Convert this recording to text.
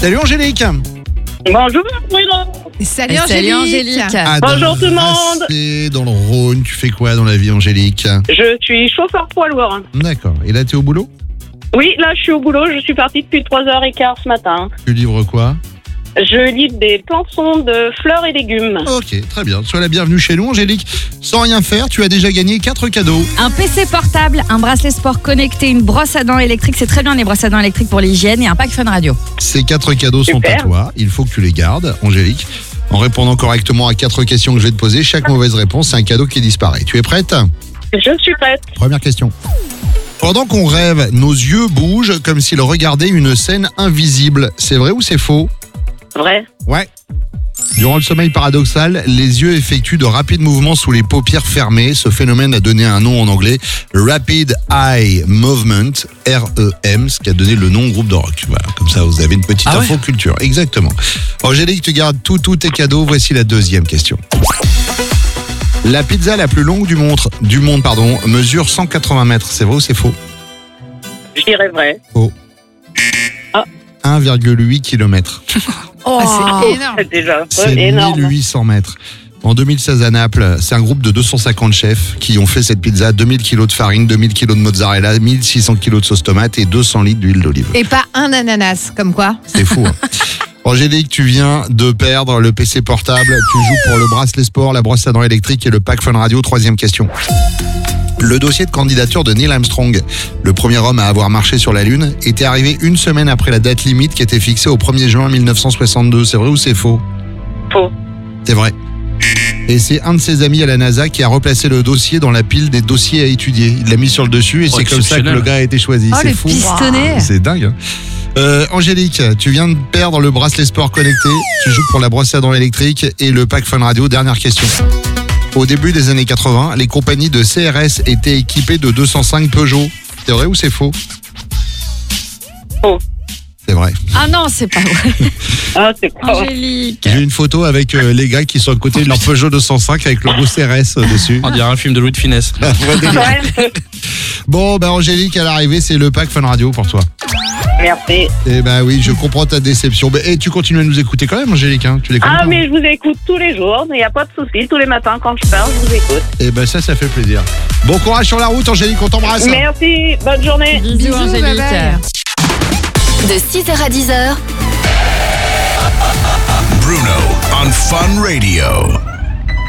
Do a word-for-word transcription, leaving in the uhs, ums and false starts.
Salut Angélique. Bonjour Bruno. Salut, Salut Angélique. Angélique. Bonjour tout le monde. C'est dans le Rhône, tu fais quoi dans la vie Angélique? Je suis chauffeur poids lourd. D'accord, et là t'es au boulot? Oui, là je suis au boulot, je suis partie depuis trois heures quinze ce matin. Tu livres quoi? Je livre des plançons de fleurs et légumes. Ok, très bien, sois la bienvenue chez nous Angélique. Sans rien faire, tu as déjà gagné quatre cadeaux. Un P C portable, un bracelet sport connecté, une brosse à dents électrique, c'est très bien les brosses à dents électriques pour l'hygiène, et un pack Fun Radio. Ces quatre cadeaux sont Super. à toi, il faut que tu les gardes Angélique. En répondant correctement à quatre questions que je vais te poser, chaque mauvaise réponse c'est un cadeau qui disparaît. Tu es prête? Je suis prête. Première question. Pendant qu'on rêve, nos yeux bougent comme s'ils regardaient une scène invisible. C'est vrai ou c'est faux? Vrai. Ouais. Durant le sommeil paradoxal, les yeux effectuent de rapides mouvements sous les paupières fermées. Ce phénomène a donné un nom en anglais, Rapid Eye Movement, R E M, ce qui a donné le nom au groupe de rock. Voilà, comme ça vous avez une petite Ah info ouais. culture. Exactement. Angélique, tu gardes tout, tous tes cadeaux. Voici la deuxième question. La pizza la plus longue du monde, du monde pardon, mesure cent quatre-vingts mètres. C'est vrai ou c'est faux? Je dirais vrai. Faux. Ah. un virgule huit kilomètres. Oh, c'est énorme. C'est déjà C'est énorme. mille huit cents mètres. En deux mille seize à Naples, c'est un groupe de deux cent cinquante chefs qui ont fait cette pizza. deux mille kilos de farine, deux mille kilos de mozzarella, mille six cents kilos de sauce tomate et deux cents litres d'huile d'olive. Et pas un ananas, comme quoi. C'est fou. Hein. Angélique, tu viens de perdre le P C portable. Tu joues pour le bracelet sport, la brosse à dents électrique et le pack Fun Radio. Troisième question. Le dossier de candidature de Neil Armstrong, le premier homme à avoir marché sur la Lune, était arrivé une semaine après la date limite qui était fixée au premier juin mille neuf cent soixante-deux. C'est vrai ou c'est faux? Faux. C'est vrai. Et c'est un de ses amis à la NASA qui a replacé le dossier dans la pile des dossiers à étudier. Il l'a mis sur le dessus et Oh, c'est comme ça que exceptionnel. le gars a été choisi. Oh, c'est le fou. pistonnet. C'est dingue. Hein. Euh, Angélique, tu viens de perdre le bracelet sport connecté. Tu joues pour la brosse à dents électrique et le pack Fun Radio. Dernière question. Au début des années quatre-vingts, les compagnies de C R S étaient équipées de deux cent cinq Peugeot. C'est vrai ou c'est faux? Faux. C'est vrai. Ah non, c'est pas vrai. Ah, c'est pas vrai. Angélique. J'ai une photo avec euh, les gars qui sont à côté de leur Peugeot deux cent cinq avec le logo C R S euh, dessus. On dirait un film de Louis de Finesse. Ouais. Bon, bah Angélique, à l'arrivée, c'est le pack Fun Radio pour toi. Merci. Eh ben oui, je comprends ta déception. Mais et tu continues à nous écouter quand même, Angélique, hein, tu les connais Ah, pas, mais hein. je vous écoute tous les jours. Il n'y a pas de souci. Tous les matins, quand je pars, je vous écoute. Eh ben ça, ça fait plaisir. Bon courage sur la route, Angélique, on t'embrasse. Merci. Bonne journée. Bisous, Bisous, Angélique. bye bye. De six heures à dix heures. Bruno on Fun Radio.